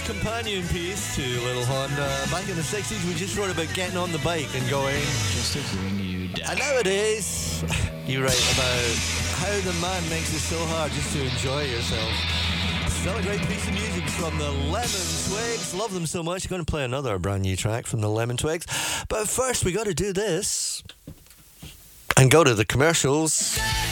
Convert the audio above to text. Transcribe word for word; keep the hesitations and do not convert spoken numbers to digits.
companion piece to Little Honda. Back in the sixties, we just wrote about getting on the bike and going. Just to bring you down. And nowadays, you write about how the man makes it so hard just to enjoy yourself. Still a great piece of music from the Lemon Twigs. Love them so much. Going to play another brand new track from the Lemon Twigs. But first, we got to do this and go to the commercials.